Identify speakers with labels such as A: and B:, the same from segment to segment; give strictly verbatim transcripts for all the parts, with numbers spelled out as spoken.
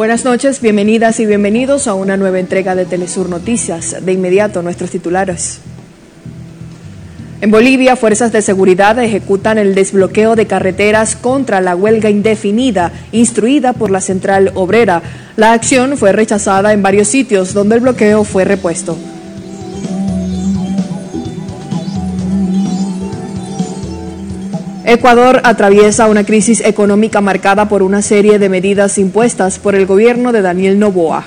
A: Buenas noches, bienvenidas y bienvenidos a una nueva entrega de Telesur Noticias. De inmediato, nuestros titulares. En Bolivia, fuerzas de seguridad ejecutan el desbloqueo de carreteras contra la huelga indefinida instruida por la Central Obrera. La acción fue rechazada en varios sitios donde el bloqueo fue repuesto. Ecuador atraviesa una crisis económica marcada por una serie de medidas impuestas por el gobierno de Daniel Noboa.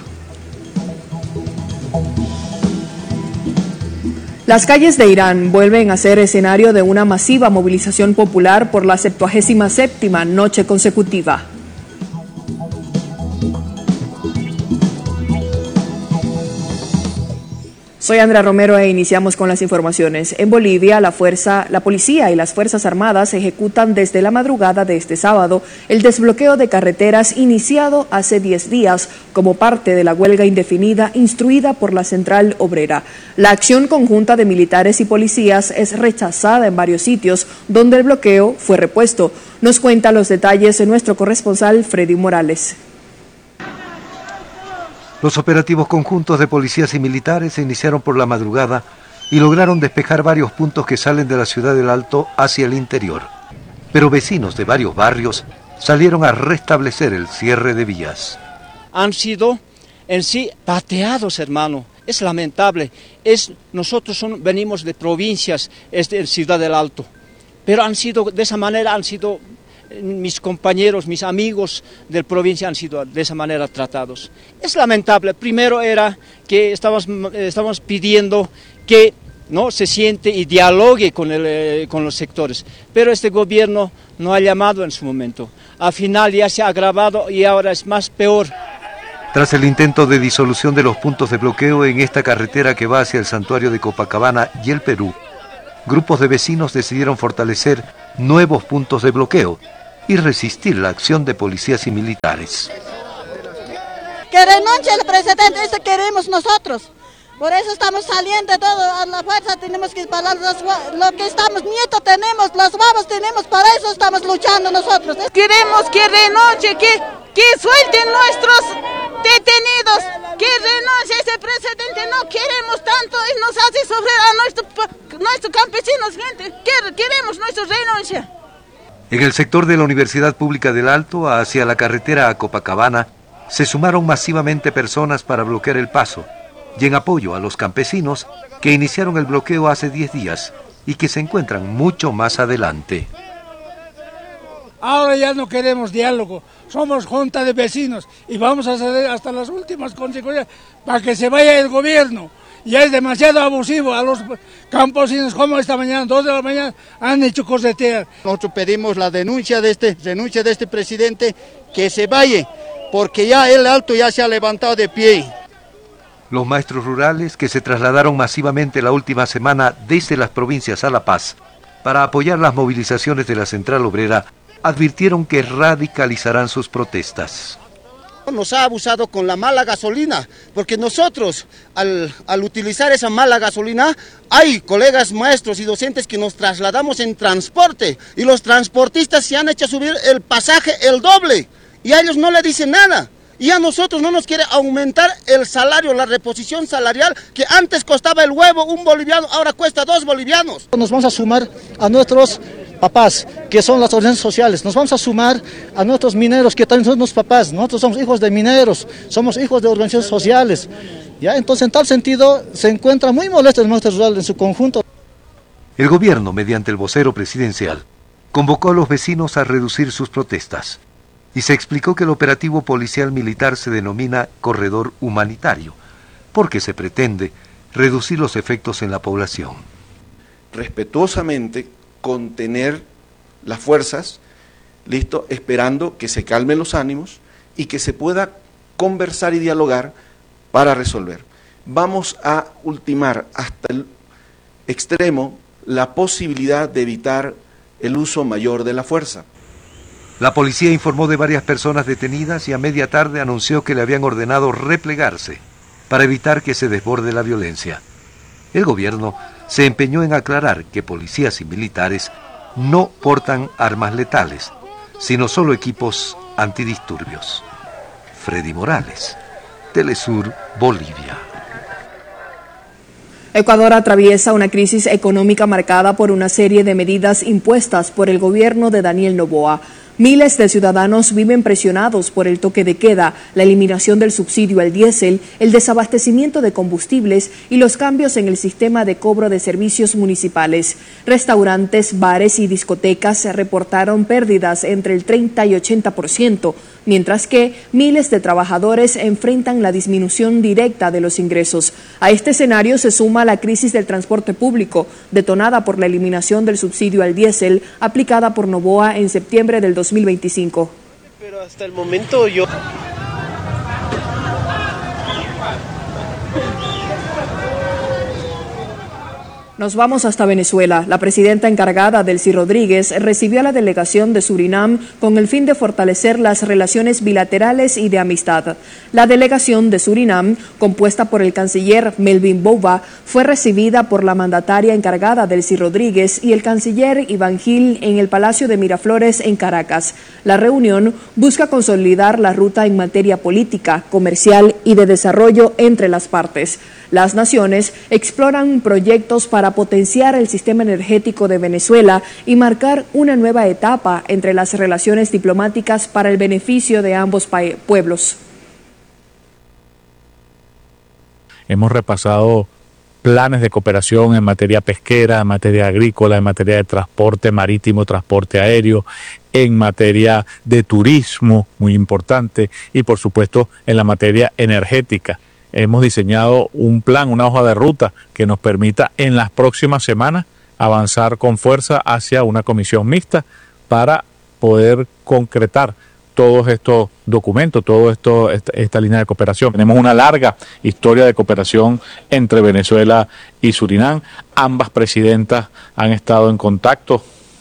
A: Las calles de Irán vuelven a ser escenario de una masiva movilización popular por la septuagésima séptima noche consecutiva. Soy Andrea Romero e iniciamos con las informaciones. En Bolivia, la fuerza, la policía y las Fuerzas Armadas ejecutan desde la madrugada de este sábado el desbloqueo de carreteras iniciado hace diez días como parte de la huelga indefinida instruida por la Central Obrera. La acción conjunta de militares y policías es rechazada en varios sitios donde el bloqueo fue repuesto. Nos cuenta los detalles nuestro corresponsal Freddy Morales.
B: Los operativos conjuntos de policías y militares se iniciaron por la madrugada y lograron despejar varios puntos que salen de la ciudad del Alto hacia el interior. Pero vecinos de varios barrios salieron a restablecer el cierre de vías.
C: Han sido en sí pateados, hermano. Es lamentable. Es, nosotros son, venimos de provincias, es de Ciudad del Alto. Pero han sido, de esa manera han sido... mis compañeros, mis amigos de provincia han sido de esa manera tratados. Es lamentable. Primero era que estamos, estamos pidiendo que no se siente y dialogue con, el, eh, con los sectores, pero este gobierno no ha llamado en su momento. Al final ya se ha agravado y ahora es más peor.
B: Tras el intento de disolución de los puntos de bloqueo en esta carretera que va hacia el santuario de Copacabana y el Perú, grupos de vecinos decidieron fortalecer nuevos puntos de bloqueo y resistir la acción de policías y militares.
D: Que renuncie el presidente, eso queremos nosotros. Por eso estamos saliendo todo a la fuerza, tenemos que parar los, lo que estamos, nietos tenemos, los babos tenemos, para eso estamos luchando nosotros.
E: Queremos que renuncie, que, que suelten nuestros detenidos, que renuncie ese presidente, no queremos tanto y nos hace sufrir a nuestros nuestro campesinos, gente, queremos nuestra renuncia.
B: En el sector de la Universidad Pública del Alto, hacia la carretera a Copacabana, se sumaron masivamente personas para bloquear el paso y en apoyo a los campesinos que iniciaron el bloqueo hace diez días y que se encuentran mucho más adelante.
F: Ahora ya no queremos diálogo, somos junta de vecinos y vamos a ceder hasta las últimas consecuencias para que se vaya el gobierno. Ya es demasiado abusivo a los campesinos, como esta mañana, dos de la mañana, han hecho corretear.
G: Nosotros pedimos la denuncia de este, denuncia de este presidente, que se vaya, porque ya el Alto ya se ha levantado de pie.
B: Los maestros rurales que se trasladaron masivamente la última semana desde las provincias a La Paz para apoyar las movilizaciones de la Central Obrera advirtieron que radicalizarán sus protestas.
G: Nos ha abusado con la mala gasolina, porque nosotros, al, al utilizar esa mala gasolina, hay colegas maestros y docentes que nos trasladamos en transporte, y los transportistas se han hecho subir el pasaje el doble, y a ellos no le dicen nada, y a nosotros no nos quiere aumentar el salario, la reposición salarial, que antes costaba el huevo un boliviano, ahora cuesta dos bolivianos.
H: Nos vamos a sumar a nuestros papás, que son las organizaciones sociales, nos vamos a sumar a nuestros mineros, que también son nuestros papás, nosotros somos hijos de mineros, somos hijos de organizaciones sociales, ¿ya? Entonces en tal sentido se encuentra muy molesto el maestro rural en su conjunto.
B: El gobierno, mediante el vocero presidencial, convocó a los vecinos a reducir sus protestas y se explicó que el operativo policial militar se denomina corredor humanitario, porque se pretende reducir los efectos en la población.
I: Respetuosamente contener las fuerzas, listo, esperando que se calmen los ánimos y que se pueda conversar y dialogar para resolver. Vamos a ultimar hasta el extremo la posibilidad de evitar el uso mayor de la fuerza.
B: La policía informó de varias personas detenidas y a media tarde anunció que le habían ordenado replegarse para evitar que se desborde la violencia. El gobierno se empeñó en aclarar que policías y militares no portan armas letales, sino solo equipos antidisturbios. Freddy Morales, Telesur, Bolivia.
A: Ecuador atraviesa una crisis económica marcada por una serie de medidas impuestas por el gobierno de Daniel Noboa. Miles de ciudadanos viven presionados por el toque de queda, la eliminación del subsidio al diésel, el desabastecimiento de combustibles y los cambios en el sistema de cobro de servicios municipales. Restaurantes, bares y discotecas reportaron pérdidas entre el treinta y ochenta por ciento, mientras que miles de trabajadores enfrentan la disminución directa de los ingresos. A este escenario se suma la crisis del transporte público, detonada por la eliminación del subsidio al diésel aplicada por Noboa en septiembre del dos mil veinticinco.
J: Pero hasta el momento yo...
A: Nos vamos hasta Venezuela. La presidenta encargada, Delcy Rodríguez, recibió a la delegación de Surinam con el fin de fortalecer las relaciones bilaterales y de amistad. La delegación de Surinam, compuesta por el canciller Melvin Bouba, fue recibida por la mandataria encargada, Delcy Rodríguez, y el canciller Iván Gil en el Palacio de Miraflores en Caracas. La reunión busca consolidar la ruta en materia política, comercial y de desarrollo entre las partes. Las naciones exploran proyectos para potenciar el sistema energético de Venezuela y marcar una nueva etapa entre las relaciones diplomáticas para el beneficio de ambos pueblos.
K: Hemos repasado planes de cooperación en materia pesquera, en materia agrícola, en materia de transporte marítimo, transporte aéreo, en materia de turismo, muy importante, y por supuesto en la materia energética. Hemos diseñado un plan, una hoja de ruta que nos permita en las próximas semanas avanzar con fuerza hacia una comisión mixta para poder concretar todos estos documentos, toda esto, esta, esta línea de cooperación. Tenemos una larga historia de cooperación entre Venezuela y Surinam. Ambas presidentas han estado en contacto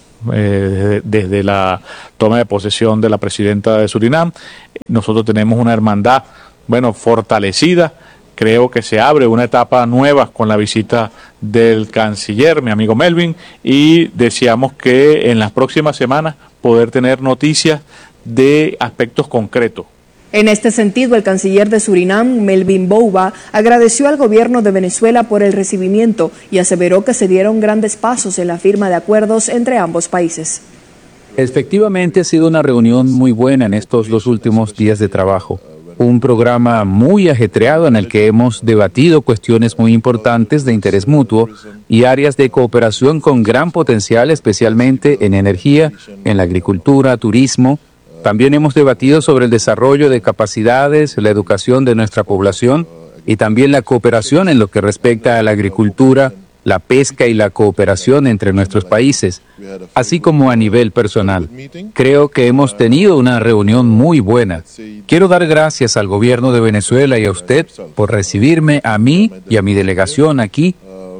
K: eh, desde, desde la toma de posesión de la presidenta de Surinam. Nosotros tenemos una hermandad, bueno, fortalecida. Creo que se abre una etapa nueva con la visita del canciller, mi amigo Melvin, y deseamos que en las próximas semanas poder tener noticias de aspectos concretos.
A: En este sentido, el canciller de Surinam, Melvin Bouba, agradeció al gobierno de Venezuela por el recibimiento y aseveró que se dieron grandes pasos en la firma de acuerdos entre ambos países.
L: Efectivamente ha sido una reunión muy buena en estos dos últimos días de trabajo. Un programa muy ajetreado en el que hemos debatido cuestiones muy importantes de interés mutuo y áreas de cooperación con gran potencial, especialmente en energía, en la agricultura, turismo. También hemos debatido sobre el desarrollo de capacidades, la educación de nuestra población y también la cooperación en lo que respecta a la agricultura, la pesca y la cooperación entre nuestros países, así como a nivel personal. Creo que hemos tenido una reunión muy buena. Quiero dar gracias al gobierno de Venezuela y a usted por recibirme a mí y a mi delegación aquí.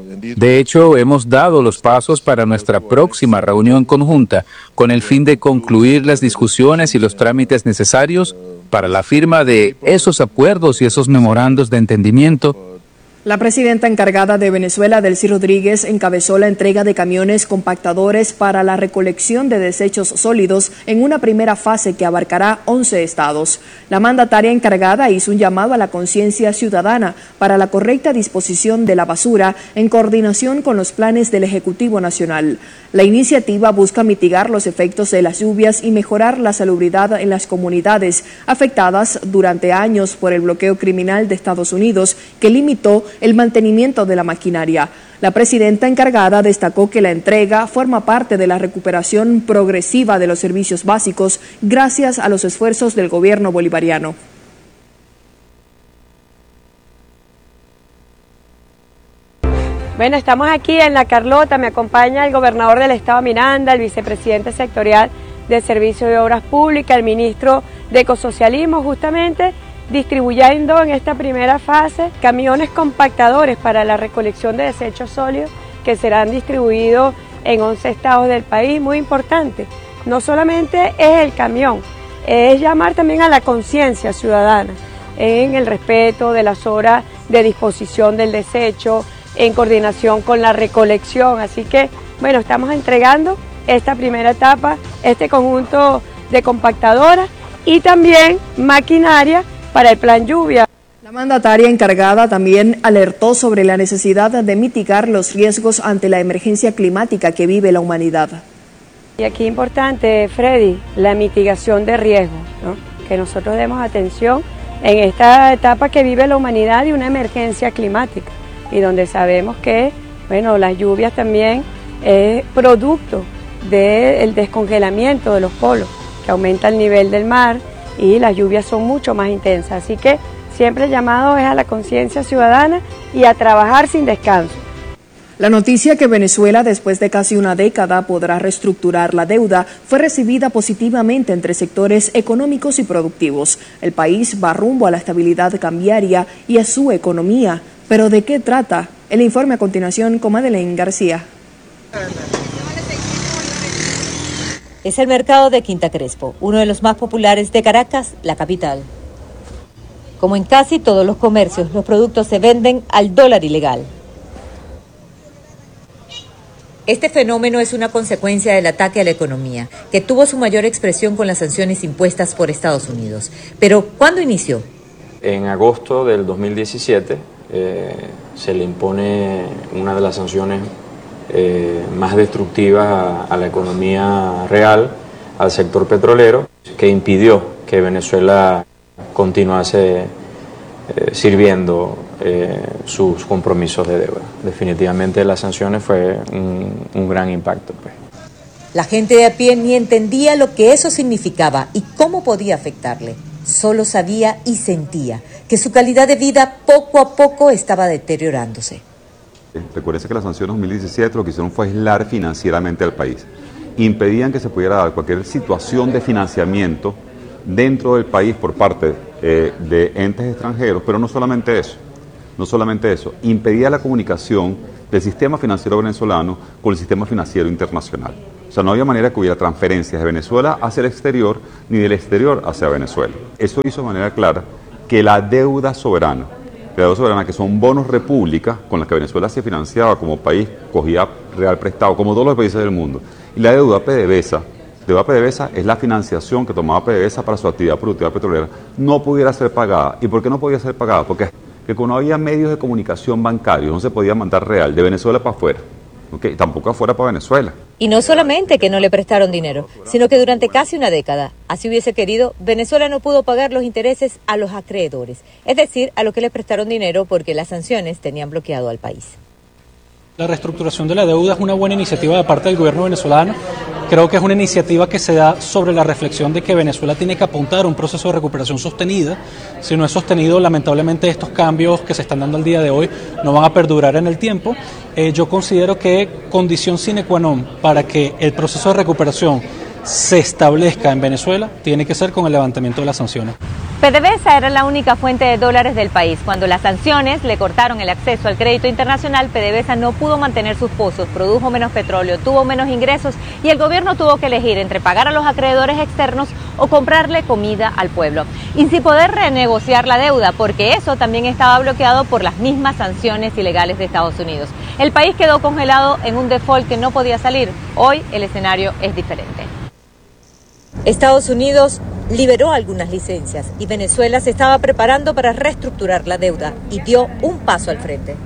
L: De hecho, hemos dado los pasos para nuestra próxima reunión conjunta con el fin de concluir las discusiones y los trámites necesarios para la firma de esos acuerdos y esos memorandos de entendimiento.
A: La presidenta encargada de Venezuela, Delcy Rodríguez, encabezó la entrega de camiones compactadores para la recolección de desechos sólidos en una primera fase que abarcará once estados. La mandataria encargada hizo un llamado a la conciencia ciudadana para la correcta disposición de la basura en coordinación con los planes del Ejecutivo Nacional. La iniciativa busca mitigar los efectos de las lluvias y mejorar la salubridad en las comunidades afectadas durante años por el bloqueo criminal de Estados Unidos, que limitó el mantenimiento de la maquinaria. La presidenta encargada destacó que la entrega forma parte de la recuperación progresiva de los servicios básicos gracias a los esfuerzos del gobierno bolivariano.
M: Bueno, estamos aquí en La Carlota, me acompaña el gobernador del estado Miranda, el vicepresidente sectorial de Servicios de Obras Públicas, el ministro de Ecosocialismo, justamente distribuyendo en esta primera fase camiones compactadores para la recolección de desechos sólidos que serán distribuidos en once estados del país. Muy importante, no solamente es el camión, es llamar también a la conciencia ciudadana en el respeto de las horas de disposición del desecho, en coordinación con la recolección. Así que, bueno, estamos entregando esta primera etapa, este conjunto de compactadoras y también maquinaria para el plan lluvia.
A: La mandataria encargada también alertó sobre la necesidad de mitigar los riesgos ante la emergencia climática que vive la humanidad.
M: Y aquí importante, Freddy, la mitigación de riesgos, ¿no? Que nosotros demos atención en esta etapa que vive la humanidad de una emergencia climática y donde sabemos que, bueno, las lluvias también es producto del descongelamiento de los polos, que aumenta el nivel del mar y las lluvias son mucho más intensas. Así que siempre el llamado es a la conciencia ciudadana y a trabajar sin descanso.
A: La noticia que Venezuela, después de casi una década, podrá reestructurar la deuda fue recibida positivamente entre sectores económicos y productivos. El país va rumbo a la estabilidad cambiaria y a su economía. ¿Pero de qué trata? El informe a continuación con Madeleine García.
N: Es el mercado de Quinta Crespo, uno de los más populares de Caracas, la capital. Como en casi todos los comercios, los productos se venden al dólar ilegal. Este fenómeno es una consecuencia del ataque a la economía, que tuvo su mayor expresión con las sanciones impuestas por Estados Unidos. Pero, ¿cuándo inició?
O: En agosto del dos mil diecisiete eh, se le impone una de las sanciones eh, más destructivas a, a la economía real, al sector petrolero, que impidió que Venezuela continuase eh, sirviendo eh, sus compromisos de deuda. Definitivamente las sanciones fue un, un gran impacto, pues.
N: La gente de a pie ni entendía lo que eso significaba y cómo podía afectarle. Solo sabía y sentía que su calidad de vida poco a poco estaba deteriorándose.
P: Recuérdense que las sanciones de dos mil diecisiete lo que hicieron fue aislar financieramente al país. Impedían que se pudiera dar cualquier situación de financiamiento dentro del país por parte eh, de entes extranjeros, pero no solamente eso, no solamente eso, impedía la comunicación del sistema financiero venezolano con el sistema financiero internacional. O sea, no había manera que hubiera transferencias de Venezuela hacia el exterior, ni del exterior hacia Venezuela. Eso hizo de manera clara que la deuda soberana, la deuda soberana que son bonos república, con la que Venezuela se financiaba como país, cogía real prestado, como todos los países del mundo, y la deuda PDVSA, deuda PDVSA es la financiación que tomaba PDVSA para su actividad productiva petrolera, no pudiera ser pagada. ¿Y por qué no podía ser pagada? Porque que como no había medios de comunicación bancarios, no se podía mandar real de Venezuela para afuera, ¿okay? Tampoco afuera para Venezuela.
N: Y no solamente que no le prestaron dinero, sino que durante casi una década, así hubiese querido, Venezuela no pudo pagar los intereses a los acreedores, es decir, a los que le prestaron dinero porque las sanciones tenían bloqueado al país.
Q: La reestructuración de la deuda es una buena iniciativa de parte del gobierno venezolano. Creo que es una iniciativa que se da sobre la reflexión de que Venezuela tiene que apuntar a un proceso de recuperación sostenida. Si no es sostenido, lamentablemente estos cambios que se están dando al día de hoy no van a perdurar en el tiempo. Eh, yo considero que condición sine qua non para que el proceso de recuperación se establezca en Venezuela tiene que ser con el levantamiento de las sanciones.
N: PDVSA era la única fuente de dólares del país. Cuando las sanciones le cortaron el acceso al crédito internacional, PDVSA no pudo mantener sus pozos, produjo menos petróleo, tuvo menos ingresos y el gobierno tuvo que elegir entre pagar a los acreedores externos o comprarle comida al pueblo. Y sin poder renegociar la deuda, porque eso también estaba bloqueado por las mismas sanciones ilegales de Estados Unidos. El país quedó congelado en un default que no podía salir. Hoy el escenario es diferente. Estados Unidos liberó algunas licencias y Venezuela se estaba preparando para reestructurar la deuda y dio un paso al frente.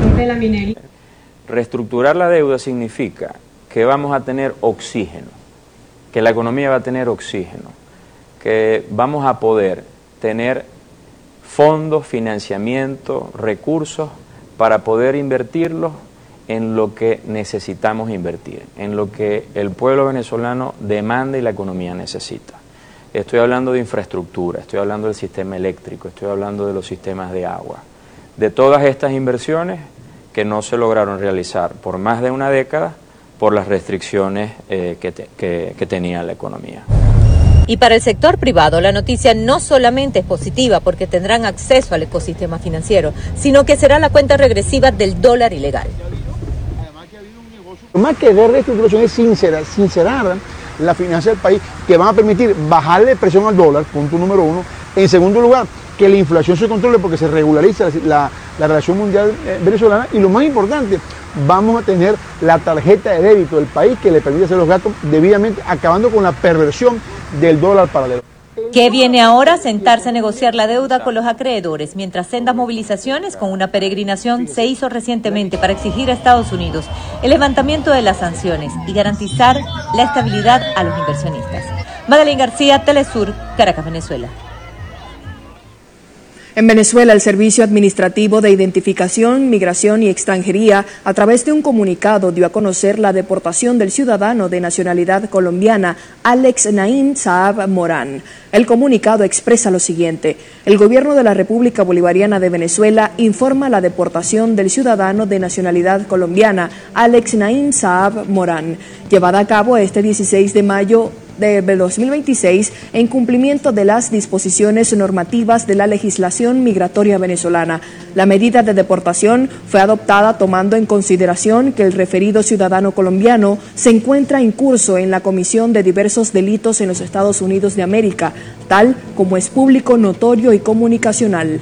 O: Reestructurar la deuda significa que vamos a tener oxígeno, que la economía va a tener oxígeno, que vamos a poder tener fondos, financiamiento, recursos para poder invertirlos en lo que necesitamos invertir, en lo que el pueblo venezolano demanda y la economía necesita. Estoy hablando de infraestructura, estoy hablando del sistema eléctrico, estoy hablando de los sistemas de agua, de todas estas inversiones que no se lograron realizar por más de una década por las restricciones eh, que, te, que, que tenía la economía.
N: Y para el sector privado la noticia no solamente es positiva porque tendrán acceso al ecosistema financiero, sino que será la cuenta regresiva del dólar ilegal.
R: Más que de reestructuración es sincerar, sincerar la finanza del país, que van a permitir bajarle presión al dólar, punto número uno. En segundo lugar, que la inflación se controle porque se regulariza la, la relación mundial venezolana. Y lo más importante, vamos a tener la tarjeta de débito del país que le permite hacer los gastos debidamente, acabando con la perversión del dólar paralelo.
N: ¿Qué viene ahora? Sentarse a negociar la deuda con los acreedores, mientras sendas movilizaciones con una peregrinación se hizo recientemente para exigir a Estados Unidos el levantamiento de las sanciones y garantizar la estabilidad a los inversionistas. Madeleine García, Telesur, Caracas, Venezuela.
A: En Venezuela, el Servicio Administrativo de Identificación, Migración y Extranjería, a través de un comunicado, dio a conocer la deportación del ciudadano de nacionalidad colombiana, Alex Naim Saab Morán. El comunicado expresa lo siguiente: el Gobierno de la República Bolivariana de Venezuela informa la deportación del ciudadano de nacionalidad colombiana, Alex Naim Saab Morán, llevada a cabo este dieciséis de mayo de dos mil veintiséis en cumplimiento de las disposiciones normativas de la legislación migratoria venezolana. La medida de deportación fue adoptada tomando en consideración que el referido ciudadano colombiano se encuentra incurso en la comisión de diversos delitos en los Estados Unidos de América, tal como es público, notorio y comunicacional.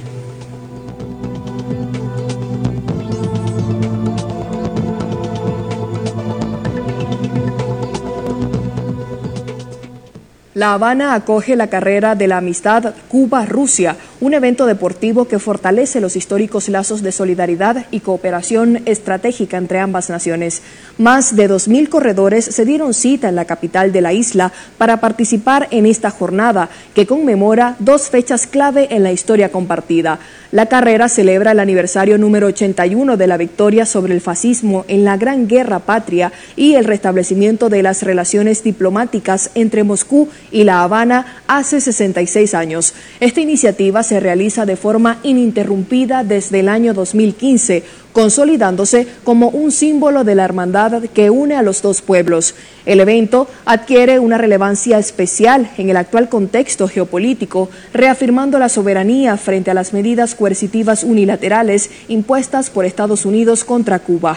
A: La Habana acoge la carrera de la amistad Cuba-Rusia, un evento deportivo que fortalece los históricos lazos de solidaridad y cooperación estratégica entre ambas naciones. Más de dos mil corredores se dieron cita en la capital de la isla para participar en esta jornada, que conmemora dos fechas clave en la historia compartida. La carrera celebra el aniversario número ochenta y uno de la victoria sobre el fascismo en la Gran Guerra Patria y el restablecimiento de las relaciones diplomáticas entre Moscú y La Habana hace sesenta y seis años. Esta iniciativa se realiza de forma ininterrumpida desde el año dos mil quince, consolidándose como un símbolo de la hermandad que une a los dos pueblos. El evento adquiere una relevancia especial en el actual contexto geopolítico, reafirmando la soberanía frente a las medidas coercitivas unilaterales impuestas por Estados Unidos contra Cuba.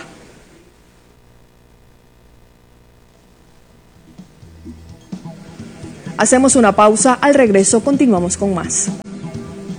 A: Hacemos una pausa, al regreso continuamos con más.